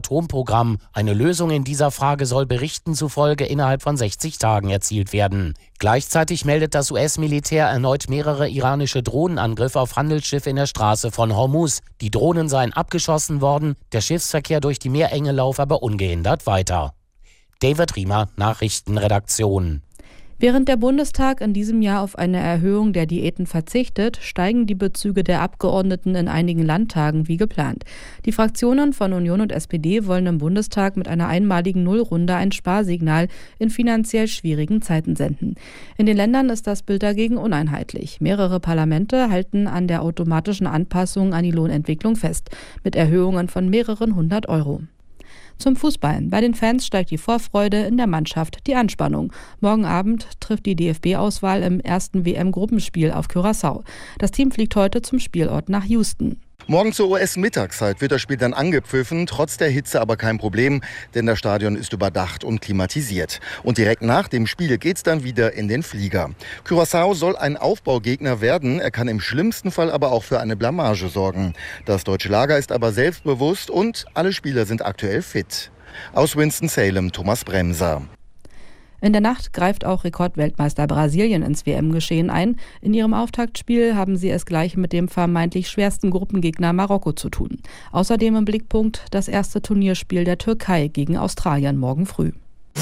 Atomprogramm. Eine Lösung in dieser Frage soll Berichten zufolge innerhalb von 60 Tagen erzielt werden. Gleichzeitig meldet das US-Militär erneut mehrere iranische Drohnenangriffe auf Handelsschiffe in der Straße von Hormuz. Die Drohnen seien abgeschossen worden, der Schiffsverkehr durch die Meerenge laufe aber ungehindert weiter. David Riemer, Nachrichtenredaktion. Während der Bundestag in diesem Jahr auf eine Erhöhung der Diäten verzichtet, steigen die Bezüge der Abgeordneten in einigen Landtagen wie geplant. Die Fraktionen von Union und SPD wollen im Bundestag mit einer einmaligen Nullrunde ein Sparsignal in finanziell schwierigen Zeiten senden. In den Ländern ist das Bild dagegen uneinheitlich. Mehrere Parlamente halten an der automatischen Anpassung an die Lohnentwicklung fest, mit Erhöhungen von mehreren 100 €. Zum Fußball. Bei den Fans steigt die Vorfreude, in der Mannschaft die Anspannung. Morgen Abend trifft die DFB-Auswahl im ersten WM-Gruppenspiel auf Curaçao. Das Team fliegt heute zum Spielort nach Houston. Morgen zur US-Mittagszeit wird das Spiel dann angepfiffen, trotz der Hitze aber kein Problem, denn das Stadion ist überdacht und klimatisiert. Und direkt nach dem Spiel geht's dann wieder in den Flieger. Curaçao soll ein Aufbaugegner werden, er kann im schlimmsten Fall aber auch für eine Blamage sorgen. Das deutsche Lager ist aber selbstbewusst und alle Spieler sind aktuell fit. Aus Winston-Salem, Thomas Bremser. In der Nacht greift auch Rekordweltmeister Brasilien ins WM-Geschehen ein. In ihrem Auftaktspiel haben sie es gleich mit dem vermeintlich schwersten Gruppengegner Marokko zu tun. Außerdem im Blickpunkt das erste Turnierspiel der Türkei gegen Australien morgen früh.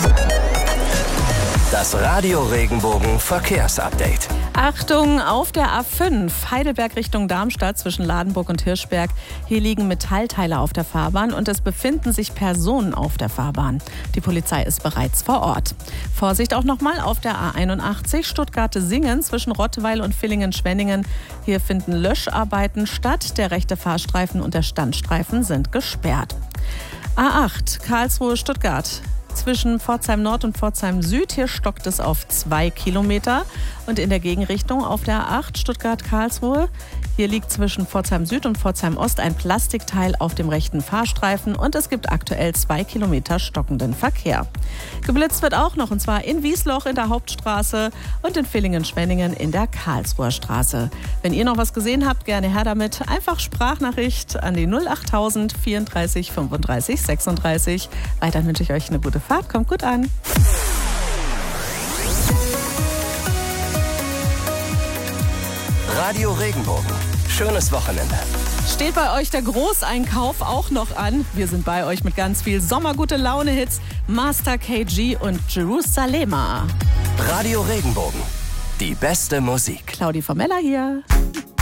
Das Radio Regenbogen Verkehrsupdate. Achtung, auf der A5 Heidelberg Richtung Darmstadt zwischen Ladenburg und Hirschberg. Hier liegen Metallteile auf der Fahrbahn und es befinden sich Personen auf der Fahrbahn. Die Polizei ist bereits vor Ort. Vorsicht auch nochmal auf der A81 Stuttgart-Singen zwischen Rottweil und Villingen-Schwenningen. Hier finden Löscharbeiten statt. Der rechte Fahrstreifen und der Standstreifen sind gesperrt. A8 Karlsruhe-Stuttgart. Zwischen Pforzheim Nord und Pforzheim Süd. Hier stockt es auf 2 Kilometer. Und in der Gegenrichtung auf der A8 Stuttgart-Karlsruhe. Hier liegt zwischen Pforzheim Süd und Pforzheim Ost ein Plastikteil auf dem rechten Fahrstreifen. Und es gibt aktuell 2 Kilometer stockenden Verkehr. Geblitzt wird auch noch, und zwar in Wiesloch in der Hauptstraße und in Villingen-Schwenningen in der Karlsruher Straße. Wenn ihr noch was gesehen habt, gerne her damit. Einfach Sprachnachricht an die 08000 34 35 36. Weiter wünsche ich euch eine gute Fahrt. Kommt gut an. Radio Regenbogen. Schönes Wochenende. Steht bei euch der Großeinkauf auch noch an? Wir sind bei euch mit ganz viel Sommergute Laune-Hits. Master KG und Jerusalema. Radio Regenbogen. Die beste Musik. Claudi Formella hier.